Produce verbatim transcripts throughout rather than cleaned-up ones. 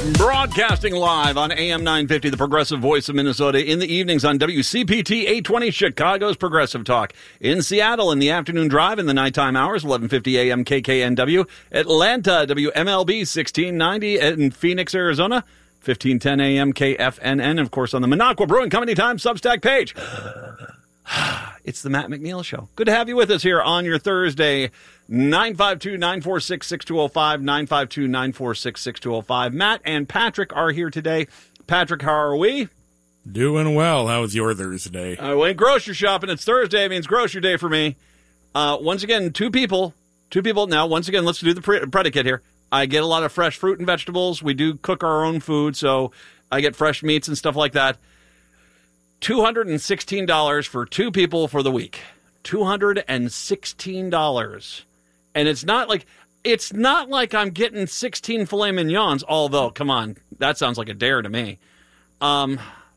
Broadcasting live on A M nine fifty, the Progressive Voice of Minnesota, in the evenings on W C P T eight twenty, Chicago's Progressive Talk. In Seattle, in the afternoon drive, in the nighttime hours, eleven fifty A M K K N W. Atlanta, W M L B sixteen ninety. In Phoenix, Arizona, fifteen ten A M K F N N. And, of course, on the Minocqua Brewing Company Time Substack page. It's the Matt McNeil Show. Good to have you with us here on your Thursday. nine five two, nine four six, six two zero five, nine five two, nine four six, six two zero five. Matt and Patrick are here today. Patrick, how are we? Doing well. How was your Thursday? I went grocery shopping. It's Thursday. It means grocery day for me. Uh, once again, two people. Two people. Now, once again, let's do the pre- predicate here. I get a lot of fresh fruit and vegetables. We do cook our own food, so I get fresh meats and stuff like that. two hundred sixteen dollars for two people for the week. two hundred sixteen dollars. And it's not like it's not like I'm getting sixteen filet mignons, although, come on, that sounds like a dare to me. Um,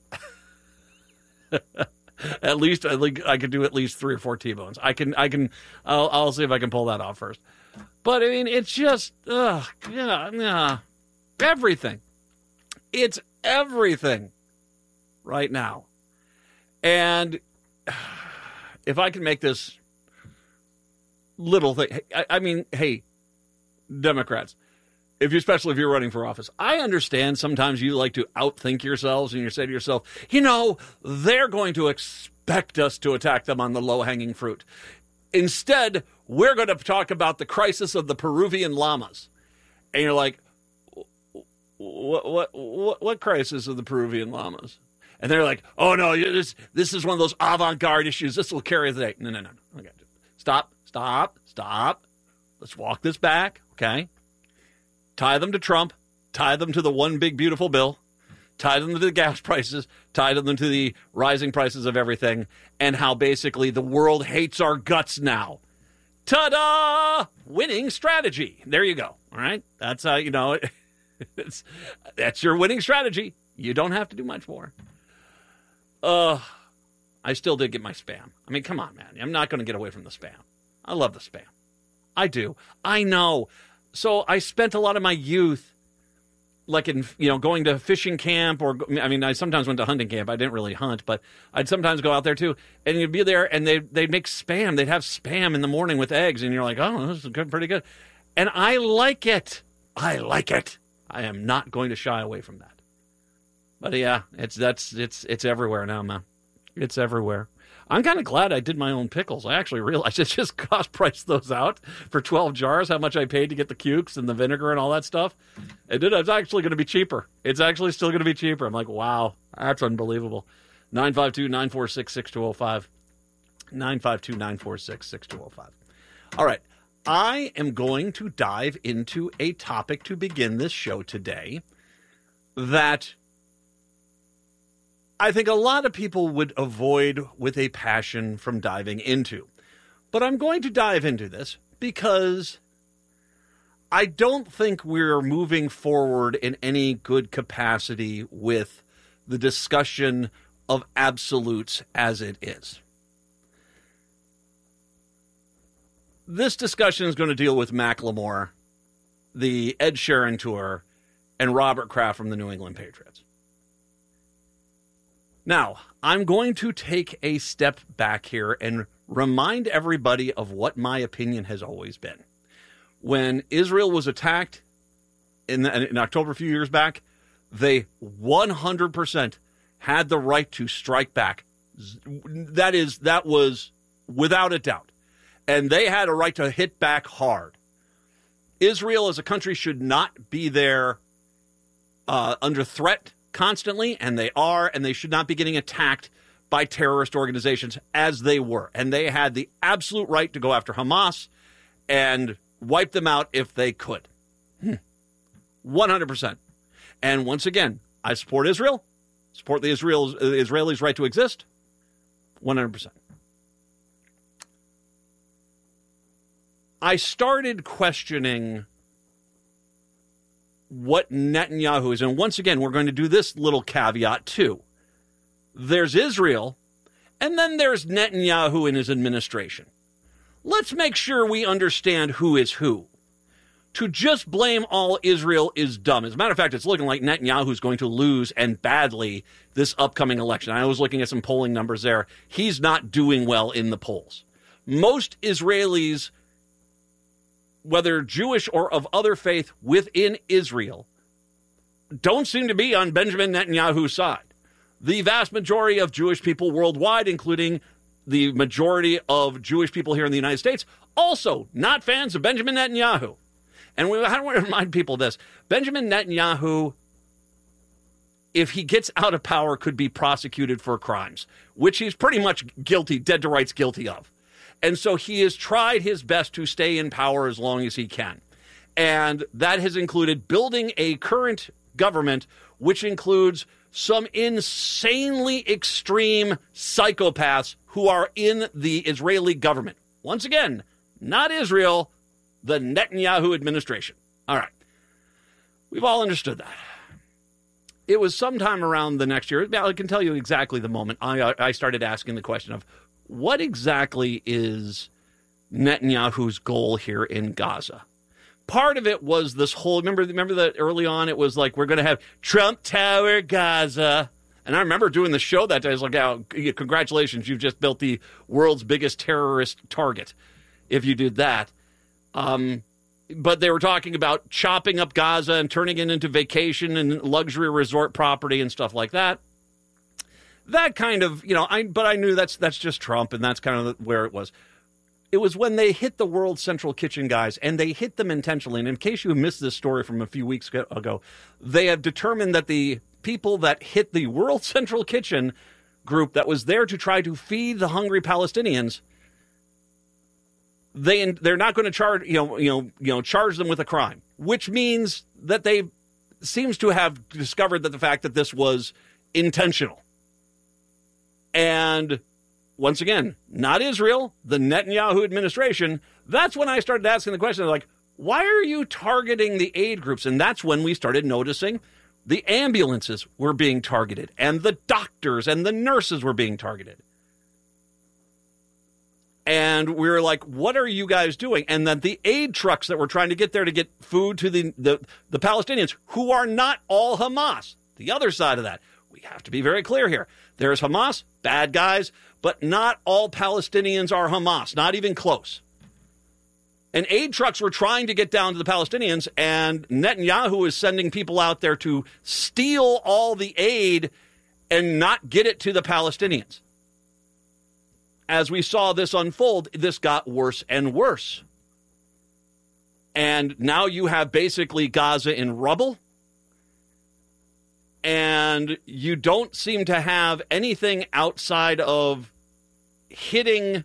at least I, I could do at least three or four T-bones. I can, I can, I'll, I'll see if I can pull that off first. But I mean, it's just, ugh, yeah, yeah, everything. It's everything right now. And if I can make this little thing, I, I mean, hey, Democrats, if you, especially if you're running for office, I understand sometimes you like to outthink yourselves and you say to yourself, you know, they're going to expect us to attack them on the low-hanging fruit. Instead, we're going to talk about the crisis of the Peruvian llamas. And you're like, what, what, what, what crisis of the Peruvian llamas? And they're like, oh, no, this, this is one of those avant-garde issues. This will carry the day. No, no, no. no. Okay. Stop, stop, stop. Let's walk this back, okay? Tie them to Trump. Tie them to the one big, beautiful bill. Tie them to the gas prices. Tie them to the rising prices of everything. And how basically the world hates our guts now. Ta-da! Winning strategy. There you go, all right? That's how, you know, it's, that's your winning strategy. You don't have to do much more. Uh, I still did get my spam. I mean, come on, man. I'm not going to get away from the spam. I love the spam. I do. I know. So I spent a lot of my youth, like in, you know, going to fishing camp or, I mean, I sometimes went to hunting camp. I didn't really hunt, but I'd sometimes go out there too. And you'd be there and they, they'd make spam. They'd have spam in the morning with eggs. And you're like, oh, this is good, pretty good. And I like it. I like it. I am not going to shy away from that. But yeah, it's that's it's it's everywhere now, man. It's everywhere. I'm kind of glad I did my own pickles. I actually realized it just cost priced those out for twelve jars, how much I paid to get the cukes and the vinegar and all that stuff. It did. It's actually going to be cheaper. It's actually still going to be cheaper. I'm like, wow, that's unbelievable. nine five two, nine four six, six two zero five. nine five two, nine four six, six two zero five. All right. I am going to dive into a topic to begin this show today that I think a lot of people would avoid with a passion from diving into. But I'm going to dive into this because I don't think we're moving forward in any good capacity with the discussion of absolutes as it is. This discussion is going to deal with Macklemore, the Ed Sheeran tour, and Robert Kraft from the New England Patriots. Now, I'm going to take a step back here and remind everybody of what my opinion has always been. When Israel was attacked in, in October a few years back, they one hundred percent had the right to strike back. That is, that was without a doubt. And they had a right to hit back hard. Israel as a country should not be there uh, under threat constantly, and they are, and they should not be getting attacked by terrorist organizations as they were. And they had the absolute right to go after Hamas and wipe them out if they could. Hmm. one hundred percent. And once again, I support Israel, support the Israel, uh, Israelis' right to exist, one hundred percent. I started questioning what Netanyahu is. And once again, we're going to do this little caveat too. There's Israel, and then there's Netanyahu and his administration. Let's make sure we understand who is who. to just blame all Israel is dumb. As a matter of fact, it's looking like Netanyahu's going to lose, and badly, this upcoming election. I was looking at some polling numbers there. He's not doing well in the polls. Most Israelis, whether Jewish or of other faith within Israel, don't seem to be on Benjamin Netanyahu's side. The vast majority of Jewish people worldwide, including the majority of Jewish people here in the United States, also not fans of Benjamin Netanyahu. And we, I want to remind people of this. Benjamin Netanyahu, if he gets out of power, could be prosecuted for crimes, which he's pretty much guilty, dead to rights guilty of. And so he has tried his best to stay in power as long as he can. And that has included building a current government, which includes some insanely extreme psychopaths who are in the Israeli government. Once again, not Israel, the Netanyahu administration. All right. We've all understood that. It was sometime around the next year. I can tell you exactly the moment I, I started asking the question of what exactly is Netanyahu's goal here in Gaza? Part of it was this whole, remember, remember that early on it was like, we're going to have Trump Tower Gaza. And I remember doing the show that day. I was like, oh, congratulations, you've just built the world's biggest terrorist target if you did that. Um, but they were talking about chopping up Gaza and turning it into vacation and luxury resort property and stuff like that. That kind of, you know, I but I knew that's that's just Trump, and that's kind of where it was. It was when they hit the World Central Kitchen guys, and they hit them intentionally. And in case you missed this story from a few weeks ago, they have determined that the people that hit the World Central Kitchen group that was there to try to feed the hungry Palestinians, they they're not going to charge you know you know you know charge them with a crime, which means that they seems to have discovered that the fact that this was intentional. And once again, not Israel, the Netanyahu administration. That's when I started asking the question, like, why are you targeting the aid groups? And that's when we started noticing the ambulances were being targeted, and the doctors and the nurses were being targeted. And we were like, what are you guys doing? And then the aid trucks that were trying to get there to get food to the, the, the Palestinians, who are not all Hamas. The other side of that, we have to be very clear here. There's Hamas, bad guys, but not all Palestinians are Hamas, not even close. And aid trucks were trying to get down to the Palestinians, and Netanyahu is sending people out there to steal all the aid and not get it to the Palestinians. As we saw this unfold, this got worse and worse. And now you have basically Gaza in rubble. And you don't seem to have anything outside of hitting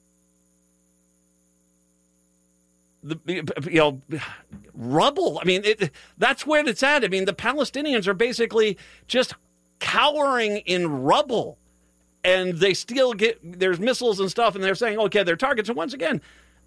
the, you know, rubble. I mean, it, that's where it's at. I mean, the Palestinians are basically just cowering in rubble. And they still get, there's missiles and stuff, and they're saying, okay, they're targets. And once again,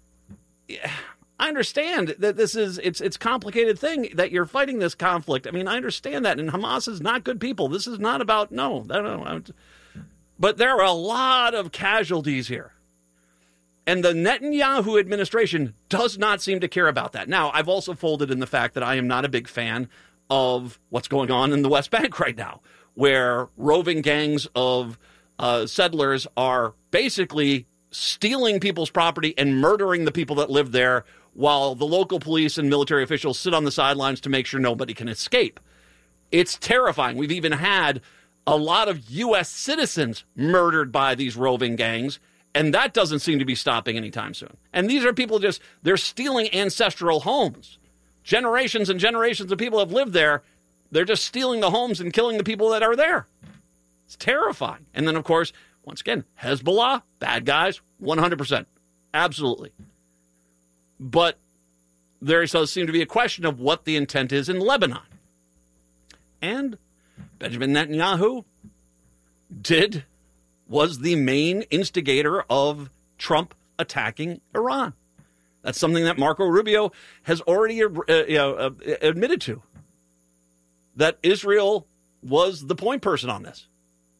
I understand that this is, it's it's a complicated thing that you're fighting this conflict. I mean, I understand that. And Hamas is not good people. This is not about, no, no, no. But there are a lot of casualties here. And the Netanyahu administration does not seem to care about that. Now, I've also folded in the fact that I am not a big fan of what's going on in the West Bank right now, where roving gangs of Uh, settlers are basically stealing people's property and murdering the people that live there, while the local police and military officials sit on the sidelines to make sure nobody can escape. It's terrifying. We've even had a lot of U S citizens murdered by these roving gangs, and that doesn't seem to be stopping anytime soon. And these are people just, they're stealing ancestral homes. Generations and generations of people have lived there. They're just stealing the homes and killing the people that are there. It's terrifying. And then, of course, once again, Hezbollah, bad guys, one hundred percent. Absolutely. But there does seem to be a question of what the intent is in Lebanon. And Benjamin Netanyahu did, was the main instigator of Trump attacking Iran. That's something that Marco Rubio has already uh, you know, uh, admitted to. That Israel was the point person on this.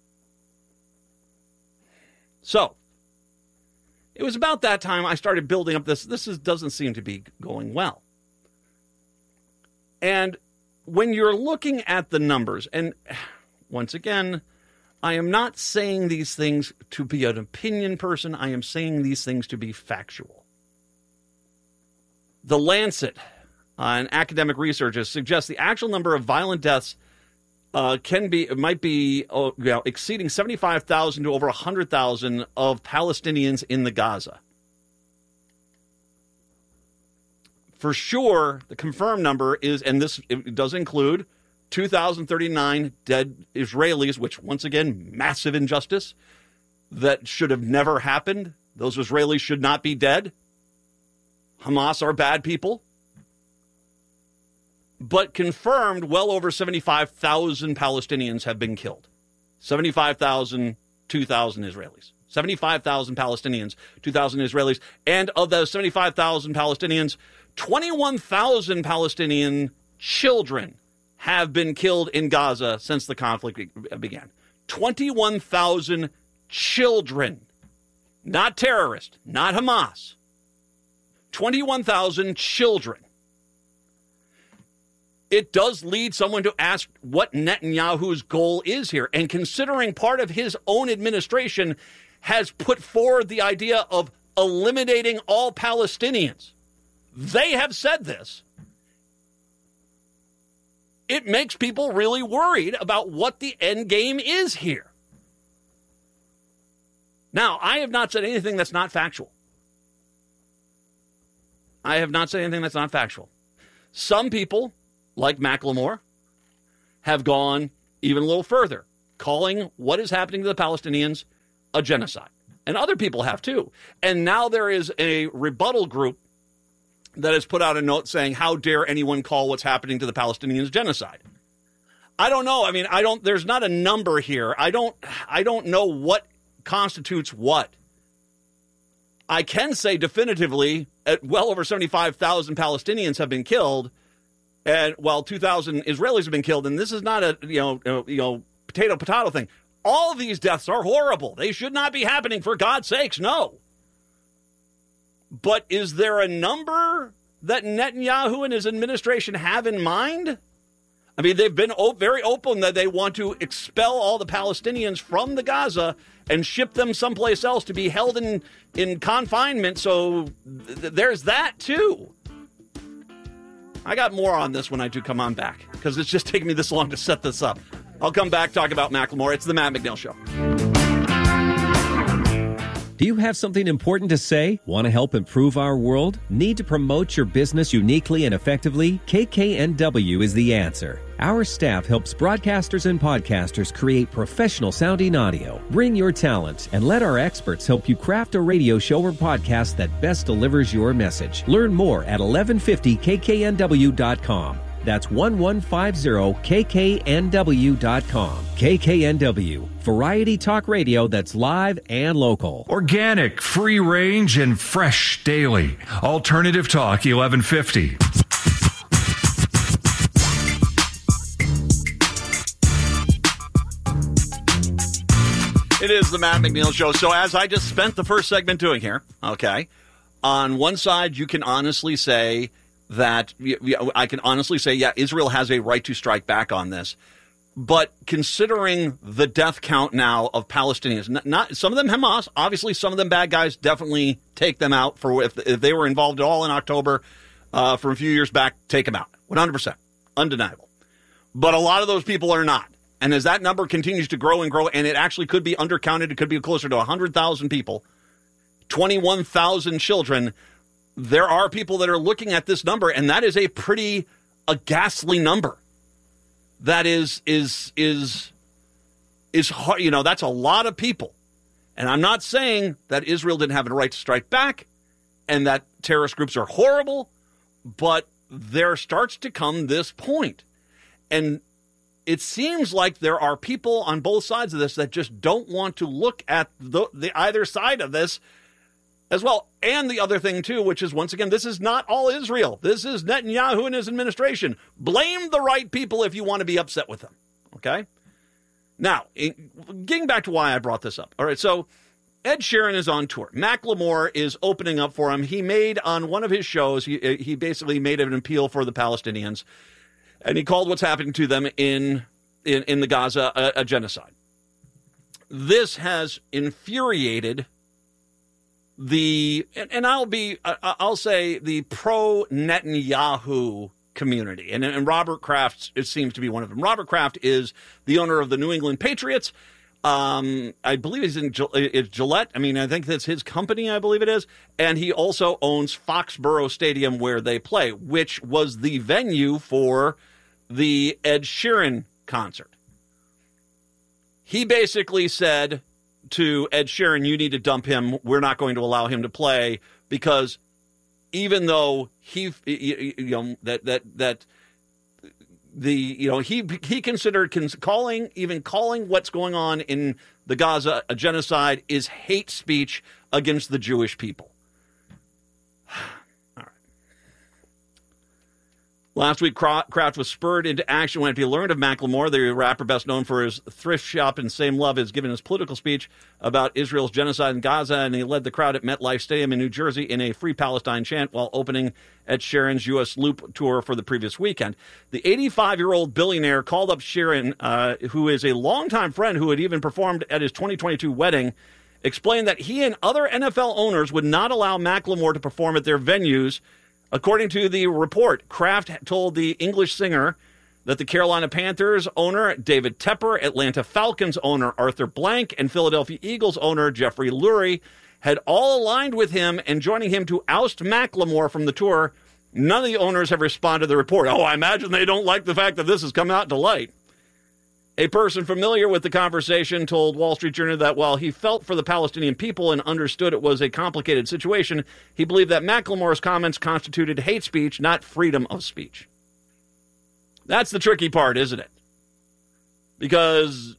So, it was about that time I started building up this. This is, doesn't seem to be going well. And when you're looking at the numbers, and once again, I am not saying these things to be an opinion person. I am saying these things to be factual. The Lancet, uh, an academic researcher, suggests the actual number of violent deaths uh, can be might be uh, you know, exceeding seventy-five thousand to over one hundred thousand of Palestinians in the Gaza. For sure, the confirmed number is, and this it does include two thousand thirty-nine dead Israelis, which, once again, massive injustice that should have never happened. Those Israelis should not be dead. Hamas are bad people. But confirmed, well over seventy-five thousand Palestinians have been killed. seventy-five thousand, two thousand Israelis. seventy-five thousand Palestinians, two thousand Israelis. And of those seventy-five thousand Palestinians, twenty-one thousand Palestinian children have been killed in Gaza since the conflict began. twenty-one thousand children. Not terrorists, not Hamas. twenty-one thousand children. It does lead someone to ask what Netanyahu's goal is here. And considering part of his own administration has put forward the idea of eliminating all Palestinians, they have said this. It makes people really worried about what the end game is here. Now, I have not said anything that's not factual. I have not said anything that's not factual. Some people, like Macklemore, have gone even a little further, calling what is happening to the Palestinians a genocide. And other people have too. And now there is a rebuttal group that has put out a note saying, how dare anyone call what's happening to the Palestinians genocide? I don't know. I mean, I don't, there's not a number here. I don't, I don't know what constitutes what. I can say definitively at well over seventy-five thousand Palestinians have been killed, and while two thousand Israelis have been killed, and this is not a, you know, you know, potato potato thing. All of these deaths are horrible. They should not be happening, for God's sakes, no. But is there a number that Netanyahu and his administration have in mind? I mean, they've been very open that they want to expel all the Palestinians from the Gaza and ship them someplace else to be held in, in confinement. So th- there's that, too. I got more on this when I do come on back, because it's just taking me this long to set this up. I'll come back, talk about Macklemore. It's the Matt McNeil Show. Do you have something important to say? Want to help improve our world? Need to promote your business uniquely and effectively? K K N W is the answer. Our staff helps broadcasters and podcasters create professional sounding audio. Bring your talent and let our experts help you craft a radio show or podcast that best delivers your message. Learn more at eleven fifty K K N W dot com. That's eleven fifty K K N W dot com. K K N W, variety talk radio that's live and local. Organic, free range, and fresh daily. Alternative Talk eleven fifty. It is the Matt McNeil Show. So as I just spent the first segment doing here, okay, on one side you can honestly say that, I can honestly say, yeah, Israel has a right to strike back on this. But considering the death count now of Palestinians, not, not some of them Hamas, obviously some of them bad guys, definitely take them out. For if, if they were involved at all in October uh, from a few years back, take them out. one hundred percent. Undeniable. But a lot of those people are not. And as that number continues to grow and grow, and it actually could be undercounted, it could be closer to one hundred thousand people, twenty-one thousand children, there are people that are looking at this number, and that is a pretty a ghastly number. That is, is, is, is hard, you know, that's a lot of people. And I'm not saying that Israel didn't have a right to strike back and that terrorist groups are horrible, but there starts to come this point. And it seems like there are people on both sides of this that just don't want to look at the, the either side of this as well. And the other thing, too, which is, once again, this is not all Israel. This is Netanyahu and his administration. Blame the right people if you want to be upset with them. Okay? Now, getting back to why I brought this up. All right, so Ed Sheeran is on tour. Macklemore is opening up for him. He made on one of his shows, he, he basically made an appeal for the Palestinians. And he called what's happening to them in in, in the Gaza a, a genocide. This has infuriated the, and, and I'll be, I'll say the pro-Netanyahu community. And, and Robert Kraft, it seems to be one of them. Robert Kraft is the owner of the New England Patriots. Um, I believe he's in it's Gillette. I mean, I think that's his company, I believe it is. And he also owns Foxborough Stadium where they play, which was the venue for the Ed Sheeran concert. He basically said to Ed Sheeran, you need to dump him. We're not going to allow him to play because even though he, you know, that, that, that, the, you know, he, he considered calling, even calling what's going on in the Gaza a genocide is hate speech against the Jewish people. Last week, Kraft was spurred into action when he learned of Macklemore, the rapper best known for his thrift shop and Same Love, has given his political speech about Israel's genocide in Gaza, and he led the crowd at MetLife Stadium in New Jersey in a Free Palestine chant while opening Ed Sheeran's U S Loop tour for the previous weekend. The eighty-five-year-old billionaire called up Sheeran, uh, who is a longtime friend who had even performed at his twenty twenty-two wedding, explained that he and other N F L owners would not allow Macklemore to perform at their venues. According to the report, Kraft told the English singer that the Carolina Panthers owner, David Tepper, Atlanta Falcons owner, Arthur Blank, and Philadelphia Eagles owner, Jeffrey Lurie, had all aligned with him and joining him to oust Macklemore from the tour. None of the owners have responded to the report. Oh, I imagine they don't like the fact that this has come out to light. A person familiar with the conversation told Wall Street Journal that while he felt for the Palestinian people and understood it was a complicated situation, he believed that Macklemore's comments constituted hate speech, not freedom of speech. That's the tricky part, isn't it? Because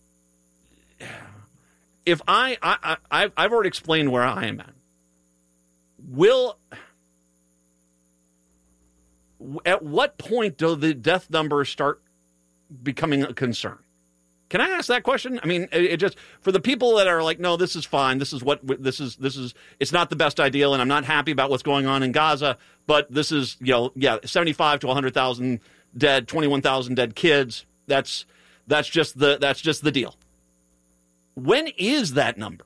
if I, I, I I've already explained where I am at. Will, at what point do the death numbers start becoming a concern? Can I ask that question? I mean, it, it just for the people that are like, no, this is fine. This is what this is. This is it's not the best ideal, and I'm not happy about what's going on in Gaza. But this is, you know, yeah, seventy-five to one hundred thousand dead, twenty-one thousand dead kids. That's that's just the that's just the deal. When is that number?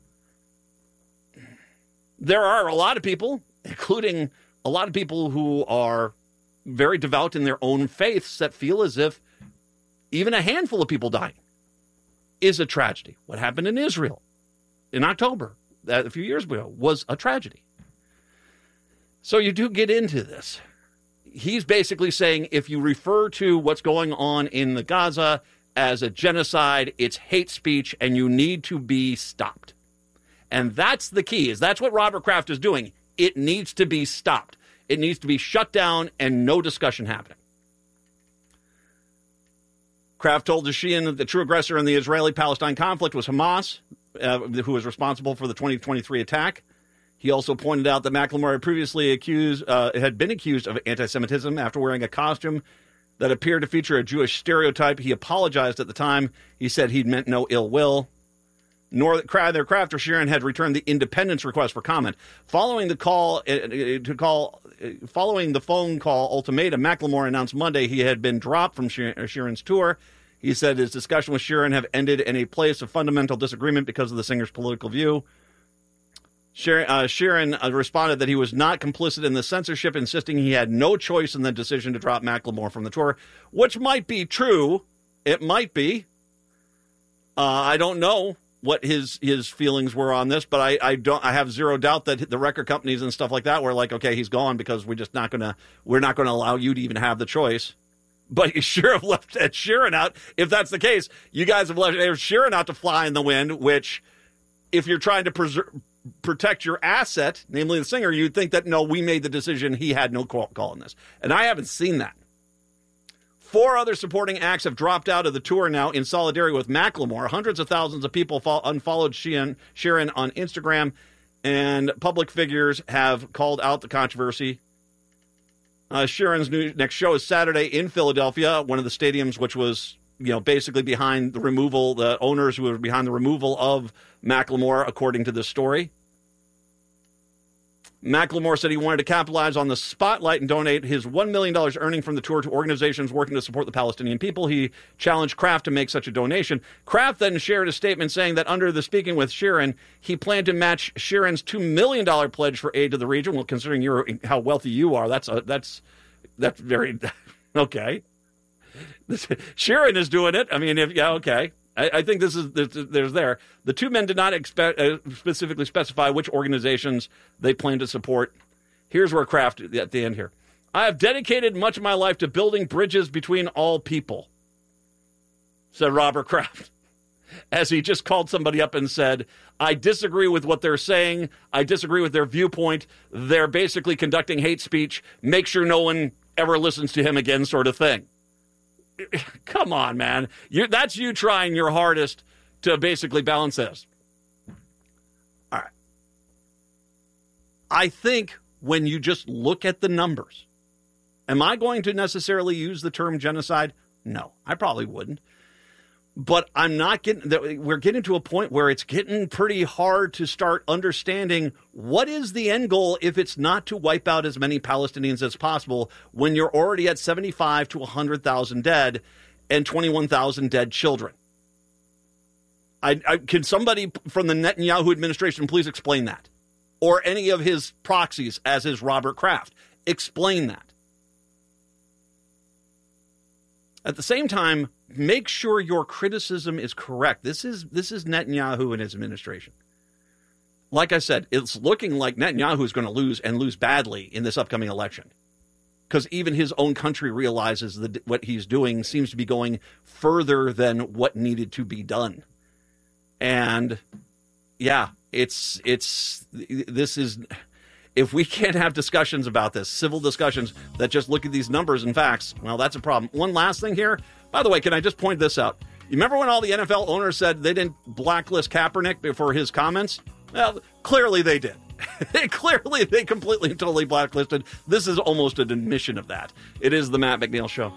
There are a lot of people, including a lot of people who are very devout in their own faiths, that feel as if even a handful of people dying is a tragedy. What happened in Israel in October, a few years ago, was a tragedy. So you do get into this. He's basically saying if you refer to what's going on in the Gaza as a genocide, it's hate speech, and you need to be stopped. And that's the key, is that's what Robert Kraft is doing. It needs to be stopped. It needs to be shut down and no discussion happening. Kraft told the Sheehan that the true aggressor in the Israeli-Palestine conflict was Hamas, uh, who was responsible for the twenty twenty-three attack. He also pointed out that Macklemore had previously accused, uh, had been accused of anti-Semitism after wearing a costume that appeared to feature a Jewish stereotype. He apologized at the time. He said he'd meant no ill will. Nor that Kraft or Sheeran had returned the independence request for comment. Following the call uh, to call, uh, following the phone call ultimatum, Macklemore announced Monday he had been dropped from Sheeran's tour. He said his discussion with Sheeran have ended in a place of fundamental disagreement because of the singer's political view. Sheeran, uh, Sheeran uh, responded that he was not complicit in the censorship, insisting he had no choice in the decision to drop Macklemore from the tour, which might be true. It might be. Uh, I don't know what his his feelings were on this, but I, I don't I have zero doubt that the record companies and stuff like that were like, okay, he's gone because we're just not gonna we're not gonna allow you to even have the choice. But you sure have left Ed Sheeran out. If that's the case, you guys have left Ed Sheeran out to fly in the wind, which if you're trying to preserve, protect your asset, namely the singer, you'd think that, no, we made the decision. He had no call, call in this. And I haven't seen that. Four other supporting acts have dropped out of the tour now in solidarity with Macklemore. Hundreds of thousands of people fo- unfollowed Sheeran, Sheeran on Instagram, and public figures have called out the controversy. Uh, Sheeran's new next show is Saturday in Philadelphia, one of the stadiums which was, you know, basically behind the removal, the owners who were behind the removal of Macklemore, according to this story. Macklemore said he wanted to capitalize on the spotlight and donate his one million dollars earning from the tour to organizations working to support the Palestinian people. He challenged Kraft to make such a donation. Kraft then shared a statement saying that under the Speaking with Sheeran, he planned to match Sheeran's two million dollars pledge for aid to the region. Well, considering you're, how wealthy you are, that's a, that's that's very, okay. Sheeran is doing it. I mean, if yeah, okay. I, I think this is there's there. The two men did not expect, uh, specifically specify which organizations they plan to support. Here's where Kraft at the end here. I have dedicated much of my life to building bridges between all people, said Robert Kraft, as he just called somebody up and said, I disagree with what they're saying. I disagree with their viewpoint. They're basically conducting hate speech. Make sure no one ever listens to him again, sort of thing. Come on, man. You're, that's you trying your hardest to basically balance this. All right. I think when you just look at the numbers, am I going to necessarily use the term genocide? No, I probably wouldn't. But I'm not getting, we're getting to a point where it's getting pretty hard to start understanding what is the end goal if it's not to wipe out as many Palestinians as possible when you're already at seventy-five to one hundred thousand dead and twenty-one thousand dead children. I, I, can somebody from the Netanyahu administration please explain that? Or any of his proxies, as is Robert Kraft. Explain that. At the same time, make sure your criticism is correct. This is this is Netanyahu and his administration. Like I said, it's looking like Netanyahu is going to lose and lose badly in this upcoming election, because even his own country realizes that what he's doing seems to be going further than what needed to be done. And yeah, it's it's this is. If we can't have discussions about this, civil discussions that just look at these numbers and facts, well, that's a problem. One last thing here. By the way, can I just point this out? You remember when all the N F L owners said they didn't blacklist Kaepernick for his comments? Well, clearly they did. Clearly they completely and totally blacklisted. This is almost an admission of that. It is the Matt McNeil Show.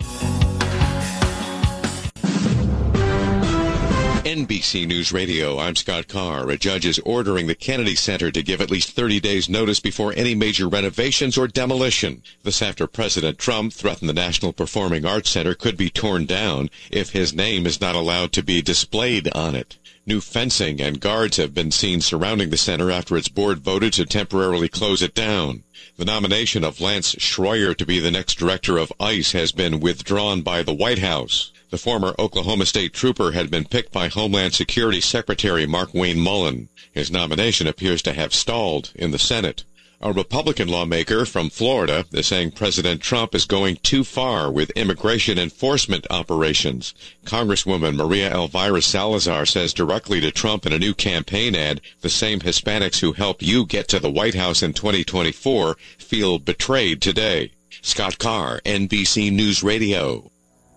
N B C News Radio, I'm Scott Carr. A judge is ordering the Kennedy Center to give at least thirty days notice before any major renovations or demolition. This after President Trump threatened the National Performing Arts Center could be torn down if his name is not allowed to be displayed on it. New fencing and guards have been seen surrounding the center after its board voted to temporarily close it down. The nomination of Lance Schroyer to be the next director of ICE has been withdrawn by the White House. The former Oklahoma State trooper had been picked by Homeland Security Secretary Markwayne Mullin. His nomination appears to have stalled in the Senate. A Republican lawmaker from Florida is saying President Trump is going too far with immigration enforcement operations. Congresswoman Maria Elvira Salazar says directly to Trump in a new campaign ad, the same Hispanics who helped you get to the White House in twenty twenty-four feel betrayed today. Scott Carr, N B C News Radio.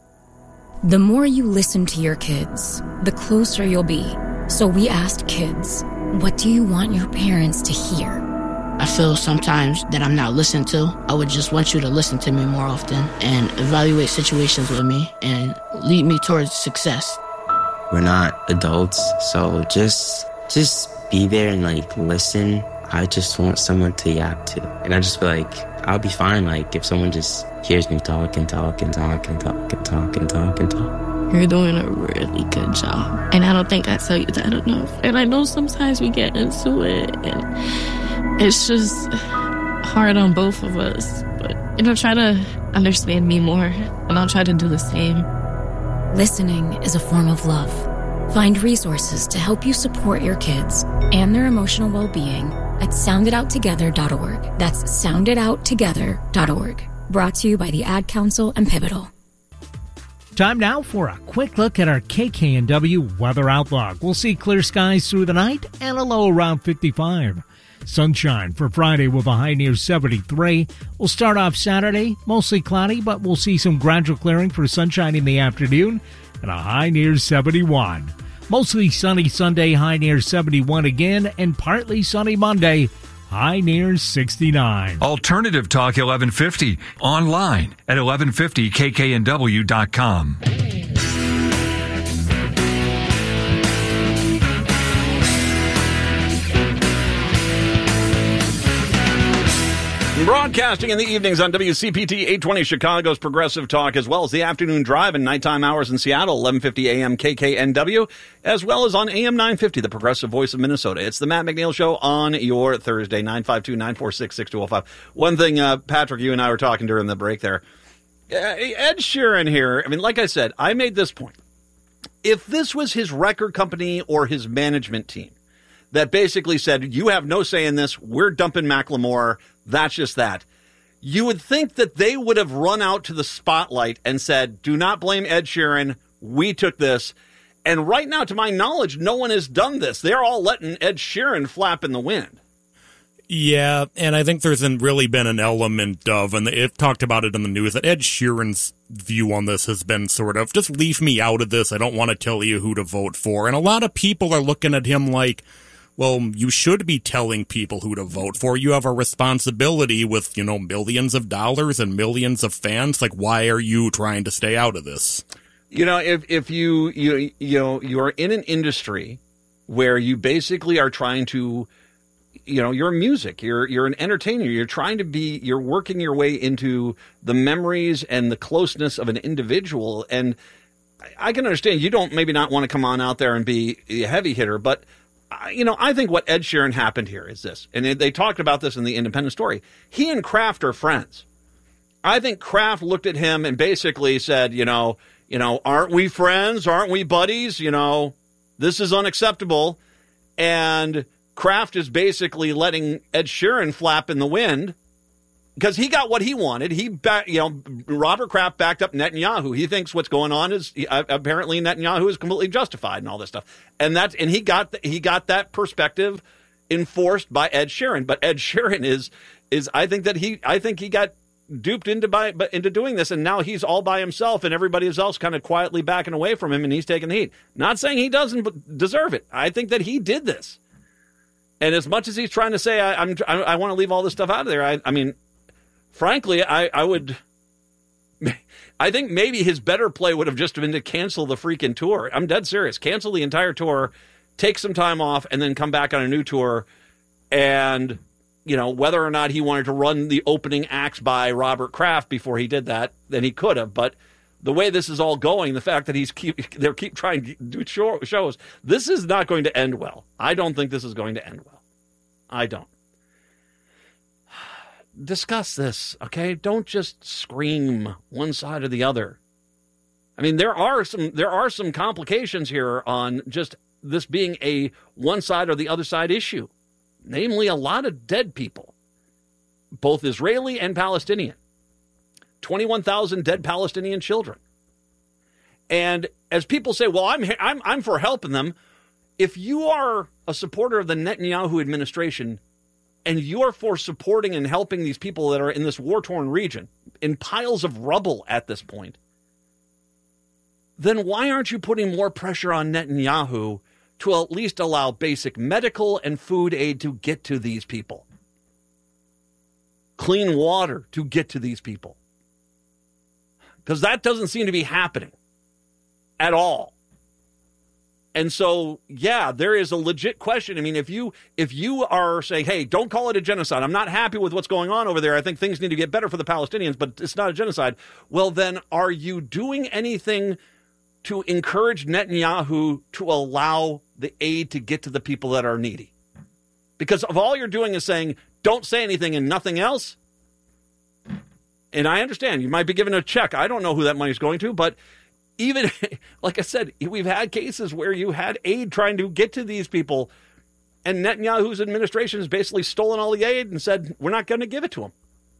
The more you listen to your kids, the closer you'll be. So we asked kids, what do you want your parents to hear? I feel sometimes that I'm not listened to. I would just want you to listen to me more often and evaluate situations with me and lead me towards success. We're not adults, so just just be there and like listen. I just want someone to yap to. And I just feel like I'll be fine like if someone just hears me talk and talk and talk and talk and talk and talk and talk. You're doing a really good job. And I don't think I tell you that enough. And I know sometimes we get into it and it's just hard on both of us. But, you know, try to understand me more and I'll try to do the same. Listening is a form of love. Find resources to help you support your kids and their emotional well-being at sound it out together dot org. That's sound it out together dot org. Brought to you by the Ad Council and Pivotal. Time now for a quick look at our K K N W weather outlook. We'll see clear skies through the night and a low around fifty-five. Sunshine for Friday with a high near seventy-three. We'll start off Saturday, mostly cloudy, but we'll see some gradual clearing for sunshine in the afternoon and a high near seventy-one. Mostly sunny Sunday, high near seventy-one again, and partly sunny Monday, high near sixty-nine. Alternative Talk eleven fifty, online at eleven fifty K K N W dot com. Broadcasting in the evenings on W C P T eight twenty Chicago's Progressive Talk, as well as the afternoon drive and nighttime hours in Seattle, eleven fifty A M K K N W, as well as on A M nine fifty, the Progressive Voice of Minnesota. It's the Matt McNeil Show on your Thursday, nine five two, nine four six, six two zero five. One thing, uh, Patrick, you and I were talking during the break there. Uh, Ed Sheeran here, I mean, like I said, I made this point. If this was his record company or his management team that basically said, you have no say in this, we're dumping Macklemore, that's just that, you would think that they would have run out to the spotlight and said, do not blame Ed Sheeran, we took this. And right now, to my knowledge, no one has done this. They're all letting Ed Sheeran flap in the wind. Yeah, and I think there's really been an element of, and they've talked about it in the news, that Ed Sheeran's view on this has been sort of, just leave me out of this, I don't want to tell you who to vote for. And a lot of people are looking at him like, well, you should be telling people who to vote for. You have a responsibility with, you know, millions of dollars and millions of fans. Like, why are you trying to stay out of this? You know, if if you you you know you're in an industry where you basically are trying to, you know, you're music, you're you're an entertainer, you're trying to be, you're working your way into the memories and the closeness of an individual, and I can understand you don't maybe not want to come on out there and be a heavy hitter, but you know, I think what Ed Sheeran happened here is this, and they talked about this in the Independent story. He and Kraft are friends. I think Kraft looked at him and basically said, you know, you know, aren't we friends? Aren't we buddies? You know, this is unacceptable. And Kraft is basically letting Ed Sheeran flap in the wind because he got what he wanted. He, back, you know, Robert Kraft backed up Netanyahu. He thinks what's going on is uh, apparently Netanyahu is completely justified and all this stuff. And that's and he got the, he got that perspective enforced by Ed Sheeran. But Ed Sheeran is is I think that he I think he got duped into by but into doing this, and now he's all by himself, and everybody else kind of quietly backing away from him, and he's taking the heat. Not saying he doesn't deserve it. I think that he did this. And as much as he's trying to say I, I'm I, I want to leave all this stuff out of there, I I mean. Frankly, I, I would, I think maybe his better play would have just been to cancel the freaking tour. I'm dead serious. Cancel the entire tour, take some time off, and then come back on a new tour. And, you know, whether or not he wanted to run the opening acts by Robert Kraft before he did that, then he could have. But the way this is all going, the fact that he's keep they're keep trying to do show, shows, this is not going to end well. I don't think this is going to end well. I don't. Discuss this, okay? Don't just scream one side or the other. I mean, there are some there are some complications here on just this being a one side or the other side issue. Namely, a lot of dead people, both Israeli and Palestinian. twenty-one thousand dead Palestinian children. And as people say, well, I'm I'm I'm for helping them. If you are a supporter of the Netanyahu administration, and you're for supporting and helping these people that are in this war-torn region, in piles of rubble at this point, then why aren't you putting more pressure on Netanyahu to at least allow basic medical and food aid to get to these people? Clean water to get to these people. Because that doesn't seem to be happening at all. And so, yeah, there is a legit question. I mean, if you if you are saying, hey, don't call it a genocide, I'm not happy with what's going on over there, I think things need to get better for the Palestinians, but it's not a genocide. Well, then are you doing anything to encourage Netanyahu to allow the aid to get to the people that are needy? Because if all you're doing is saying, don't say anything and nothing else, and I understand, you might be given a check. I don't know who that money's going to, but even, like I said, we've had cases where you had aid trying to get to these people, and Netanyahu's administration has basically stolen all the aid and said, we're not going to give it to them.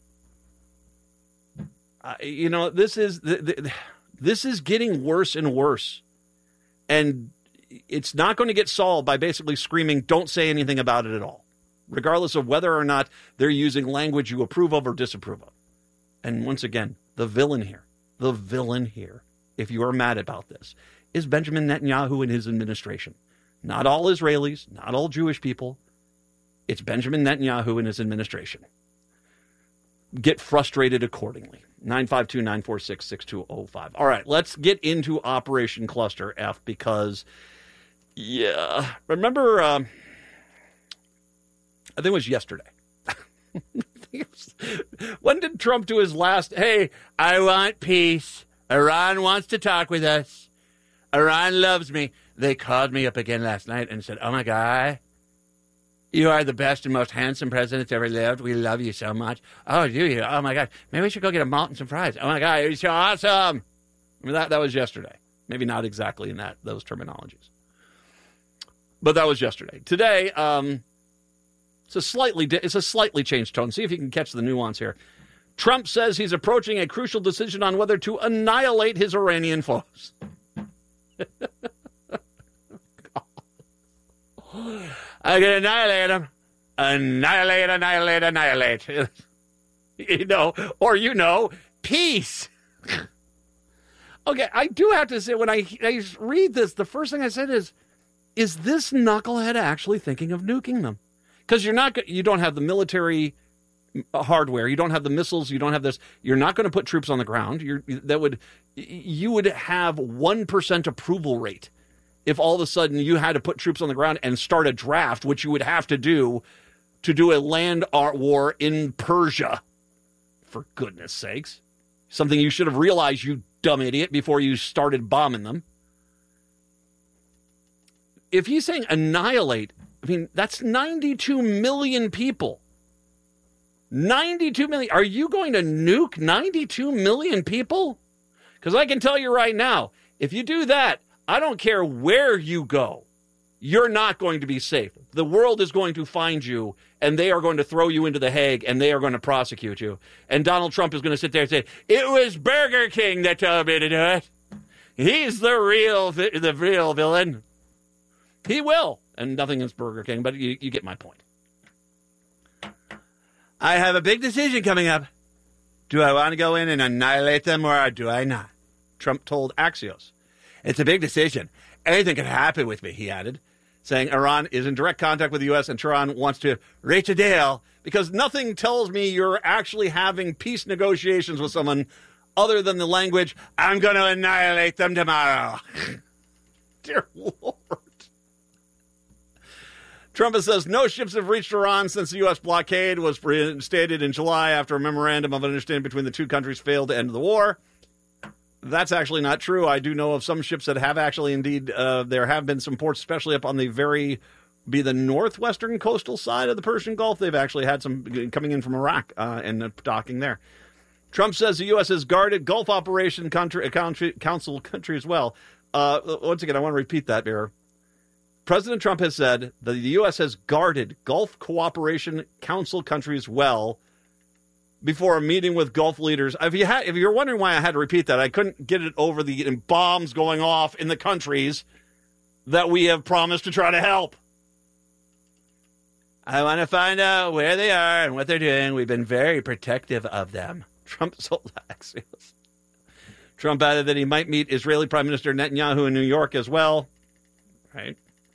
Uh, you know, this is this is getting worse and worse. And it's not going to get solved by basically screaming, don't say anything about it at all, regardless of whether or not they're using language you approve of or disapprove of. And once again, the villain here, the villain here, if you are mad about this, is Benjamin Netanyahu and his administration. Not all Israelis, not all Jewish people. It's Benjamin Netanyahu and his administration. Get frustrated accordingly. nine five two, nine four six, six two zero five. All right, let's get into Operation Cluster F because, yeah, remember, um, I think it was yesterday. When did Trump do his last, hey, I want peace. Iran wants to talk with us. Iran loves me. They called me up again last night and said, oh, my God, you are the best and most handsome president that's ever lived. We love you so much. Oh, do you? Oh, my God. Maybe we should go get a malt and some fries. Oh, my God, you're so awesome. I mean, that, that was yesterday. Maybe not exactly in that those terminologies. But that was yesterday. Today, um, it's a slightly it's a slightly changed tone. See if you can catch the nuance here. Trump says he's approaching a crucial decision on whether to annihilate his Iranian foes. I can annihilate them. Annihilate, annihilate, annihilate. You know, or you know, peace. Okay, I do have to say, when I, I read this, the first thing I said is, is this knucklehead actually thinking of nuking them? Because you're not, you don't have the military hardware, you don't have the missiles, you don't have this. You're not going to put troops on the ground. You're that would, you would have one percent approval rate if all of a sudden you had to put troops on the ground and start a draft, which you would have to do to do a land war in Persia. For goodness sakes, something you should have realized, you dumb idiot, before you started bombing them. If he's saying annihilate, I mean, that's ninety-two million people. ninety-two million. Are you going to nuke ninety-two million people? Because I can tell you right now, if you do that, I don't care where you go, you're not going to be safe. The world is going to find you, and they are going to throw you into The Hague, and they are going to prosecute you. And Donald Trump is going to sit there and say, it was Burger King that told me to do it. He's the real, the real villain. He will. And nothing against Burger King, but you, you get my point. I have a big decision coming up. Do I want to go in and annihilate them, or do I not? Trump told Axios. It's a big decision. Anything could happen with me, he added, saying Iran is in direct contact with the U S and Tehran wants to reach a deal because nothing tells me you're actually having peace negotiations with someone other than the language, I'm going to annihilate them tomorrow. Dear Lord. Trump says no ships have reached Iran since the U S blockade was reinstated in July after a memorandum of understanding between the two countries failed to end the war. That's actually not true. I do know of some ships that have actually indeed, uh, there have been some ports, especially up on the very, be the northwestern coastal side of the Persian Gulf. They've actually had some coming in from Iraq uh, and docking there. Trump says the U S has guarded Gulf Operation country, country, Council country as well. Uh, once again, I want to repeat that here. President Trump has said that the U S has guarded Gulf Cooperation Council countries well before a meeting with Gulf leaders. If, you had, if you're wondering why I had to repeat that, I couldn't get it over the bombs going off in the countries that we have promised to try to help. I want to find out where they are and what they're doing. We've been very protective of them. Trump told Axios. Trump added that he might meet Israeli Prime Minister Netanyahu in New York as well. Right.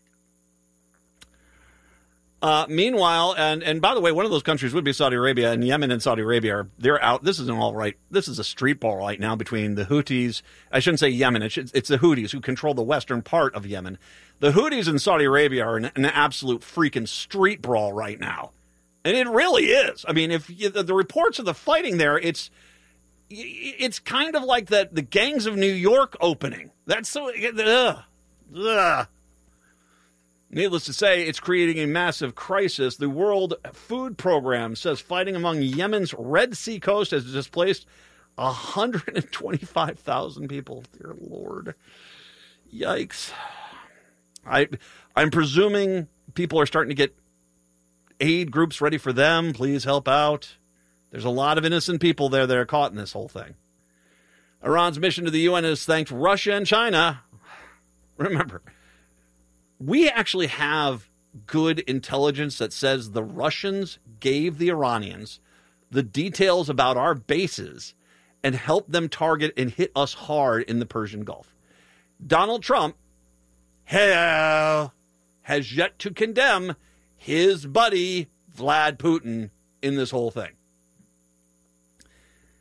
Uh, meanwhile, and, and by the way, one of those countries would be Saudi Arabia, and Yemen and Saudi Arabia are, they're out. This isn't all right. This is a street ball right now between the Houthis. I shouldn't say Yemen. It should, it's the Houthis who control the western part of Yemen. The Houthis in Saudi Arabia are an, an absolute freaking street brawl right now. And it really is. I mean, if you, the, the reports of the fighting there, it's it's kind of like the, the Gangs of New York opening. That's so, ugh, ugh. Needless to say, it's creating a massive crisis. The World Food Program says fighting among Yemen's Red Sea coast has displaced one hundred twenty-five thousand people. Dear Lord. Yikes. I, I'm presuming people are starting to get aid groups ready for them. Please help out. There's a lot of innocent people there that are caught in this whole thing. Iran's mission to the U N has thanked Russia and China. Remember, we actually have good intelligence that says the Russians gave the Iranians the details about our bases and helped them target and hit us hard in the Persian Gulf. Donald Trump, hello, has yet to condemn his buddy Vlad Putin in this whole thing.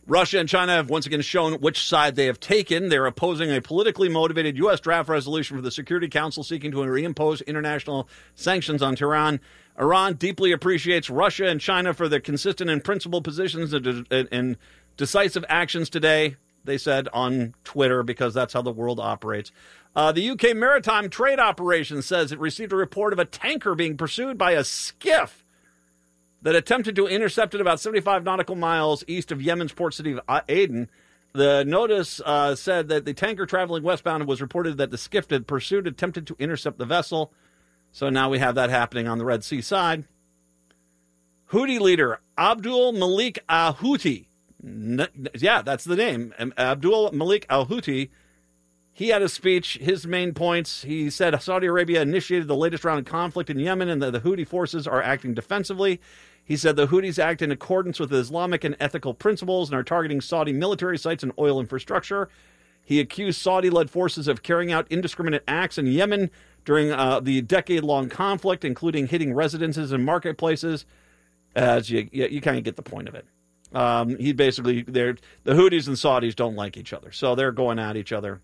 Russia and China have once again shown which side they have taken. They're opposing a politically motivated U S draft resolution for the Security Council seeking to reimpose international sanctions on Tehran. Iran deeply appreciates Russia and China for their consistent and principled positions and, and, and decisive actions today, they said on Twitter, because that's how the world operates. Uh, the U K Maritime Trade Operation says it received a report of a tanker being pursued by a skiff that attempted to intercept it about seventy-five nautical miles east of Yemen's port city of Aden. The notice uh, said that the tanker traveling westbound was reported that the skiff had pursued, attempted to intercept the vessel. So now we have that happening on the Red Sea side. Houthi leader Abdul Malik al-Houthi. N- yeah, that's the name. Abdul Malik al-Houthi. He had a speech. His main points, he said Saudi Arabia initiated the latest round of conflict in Yemen and that the Houthi forces are acting defensively. He said the Houthis act in accordance with Islamic and ethical principles and are targeting Saudi military sites and oil infrastructure. He accused Saudi-led forces of carrying out indiscriminate acts in Yemen during uh, the decade-long conflict, including hitting residences and marketplaces. As you, you, you kind of get the point of it. Um, he basically, they're, the Houthis and Saudis don't like each other, so they're going at each other.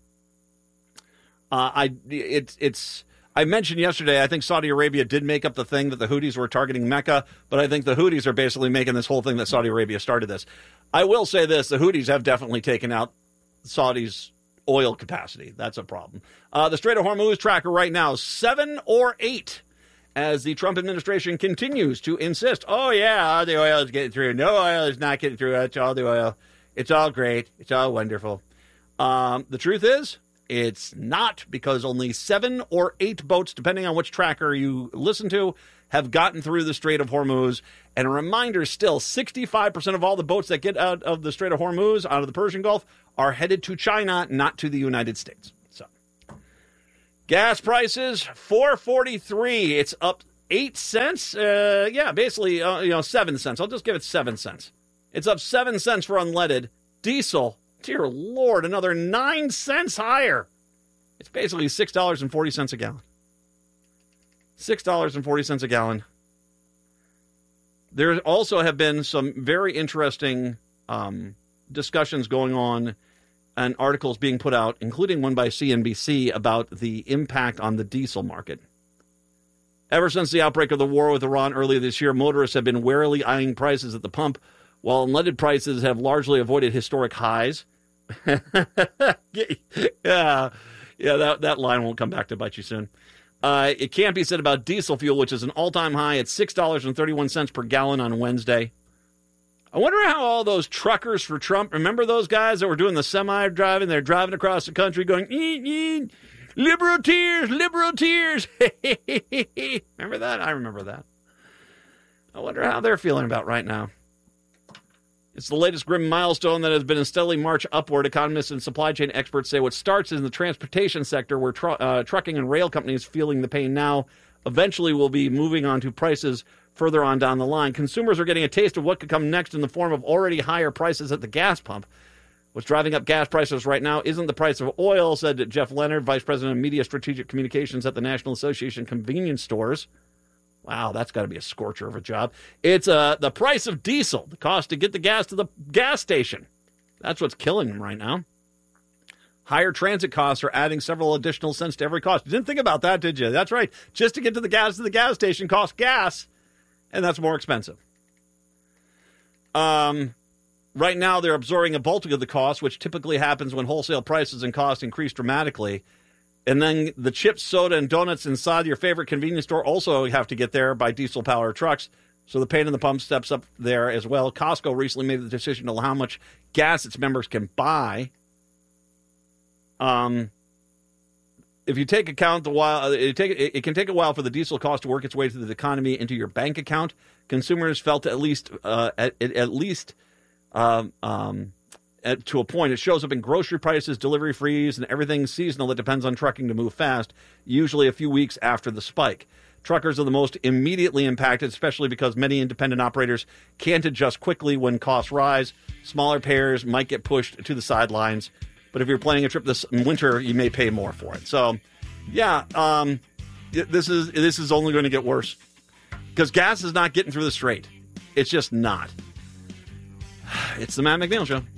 Uh, I it's it's I mentioned yesterday, I think Saudi Arabia did make up the thing that the Houthis were targeting Mecca, but I think the Houthis are basically making this whole thing that Saudi Arabia started this. I will say this, the Houthis have definitely taken out Saudi's oil capacity. That's a problem. Uh, the Strait of Hormuz tracker right now, seven or eight, as the Trump administration continues to insist, oh yeah, all the oil is getting through. No oil is not getting through. It's all the oil. It's all great. It's all wonderful. Um, the truth is, it's not, because only seven or eight boats, depending on which tracker you listen to, have gotten through the Strait of Hormuz. And a reminder still, sixty-five percent of all the boats that get out of the Strait of Hormuz, out of the Persian Gulf, are headed to China, not to the United States. So, gas prices, four forty-three. It's up eight cents. Uh, yeah, basically, uh, you know, seven cents. I'll just give it seven cents. It's up seven cents for unleaded. Diesel, dear Lord, another nine cents higher. It's basically six dollars and forty cents a gallon. six dollars and forty cents a gallon. There also have been some very interesting um, discussions going on and articles being put out, including one by C N B C, about the impact on the diesel market. Ever since the outbreak of the war with Iran earlier this year, motorists have been warily eyeing prices at the pump, while unleaded prices have largely avoided historic highs. yeah, yeah, that, that line won't come back to bite you soon. Uh, it can't be said about diesel fuel, which is an all-time high at six dollars and thirty-one cents per gallon on Wednesday. I wonder how all those truckers for Trump, remember those guys that were doing the semi-driving? They're driving across the country going, ee, ee, liberal tears, liberal tears. Remember that? I remember that. I wonder how they're feeling about right now. It's the latest grim milestone that has been a steadily march upward. Economists and supply chain experts say what starts in the transportation sector, where tr- uh, trucking and rail companies feeling the pain now, eventually will be moving on to prices further on down the line. Consumers are getting a taste of what could come next in the form of already higher prices at the gas pump. What's driving up gas prices right now isn't the price of oil, said Jeff Leonard, Vice President of Media Strategic Communications at the National Association of Convenience Stores. Wow, that's got to be a scorcher of a job. It's uh, the price of diesel, the cost to get the gas to the gas station. That's what's killing them right now. Higher transit costs are adding several additional cents to every cost. You didn't think about that, did you? That's right. Just to get to the gas to the gas station costs gas, and that's more expensive. Um, right now, they're absorbing a bulk of the cost, which typically happens when wholesale prices and costs increase dramatically. And then the chips, soda, and donuts inside your favorite convenience store also have to get there by diesel-powered trucks. So the pain in the pump steps up there as well. Costco recently made the decision to how much gas its members can buy. Um, if you take account the while, it, take, it can take a while for the diesel cost to work its way through the economy into your bank account. Consumers felt at least uh, at, at least. Um, um, At, to a point, it shows up in grocery prices, delivery fees, and everything seasonal that depends on trucking to move fast, usually a few weeks after the spike. Truckers are the most immediately impacted, especially because many independent operators can't adjust quickly when costs rise. Smaller payers might get pushed to the sidelines, but if you're planning a trip this winter, you may pay more for it. So, yeah, um, this is this is only going to get worse because gas is not getting through the strait. It's just not. It's the Matt McNeil Show.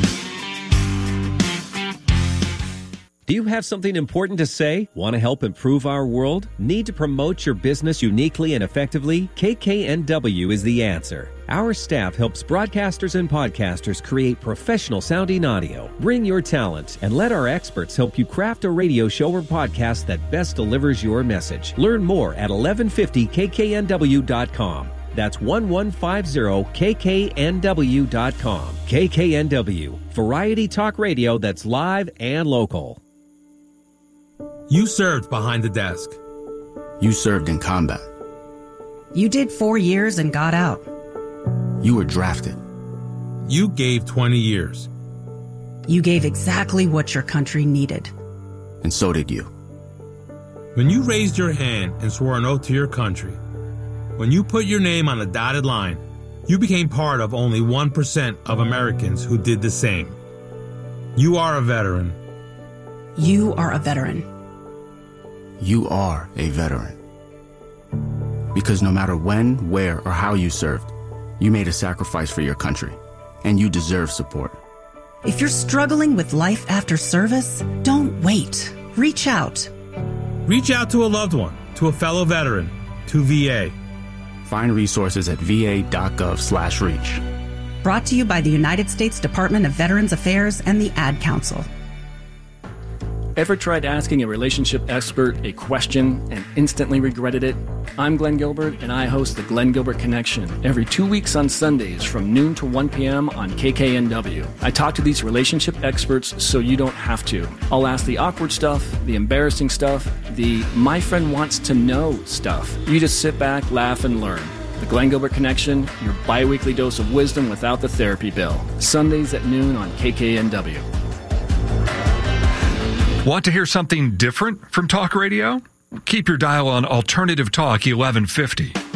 Do you have something important to say? Want to help improve our world? Need to promote your business uniquely and effectively? K K N W is the answer. Our staff helps broadcasters and podcasters create professional sounding audio. Bring your talent and let our experts help you craft a radio show or podcast that best delivers your message. Learn more at eleven fifty K K N W dot com. That's eleven fifty K K N W dot com. K K N W, variety talk radio that's live and local. You served behind the desk. You served in combat. You did four years and got out. You were drafted. You gave twenty years. You gave exactly what your country needed. And so did you. When you raised your hand and swore an oath to your country, when you put your name on a dotted line, you became part of only one percent of Americans who did the same. You are a veteran. You are a veteran. You are a veteran. Because no matter when, where, or how you served, you made a sacrifice for your country, and you deserve support. If you're struggling with life after service, don't wait. Reach out. Reach out to a loved one, to a fellow veteran, to V A. Find resources at va.gov slash reach. Brought to you by the United States Department of Veterans Affairs and the Ad Council. Ever tried asking a relationship expert a question and instantly regretted it? I'm Glenn Gilbert, and I host the Glenn Gilbert Connection every two weeks on Sundays from noon to one p.m. on K K N W. I talk to these relationship experts so you don't have to. I'll ask the awkward stuff, the embarrassing stuff, the my friend wants to know stuff. You just sit back, laugh, and learn. The Glenn Gilbert Connection, your bi-weekly dose of wisdom without the therapy bill. Sundays at noon on K K N W. Want to hear something different from talk radio? Keep your dial on Alternative Talk eleven fifty.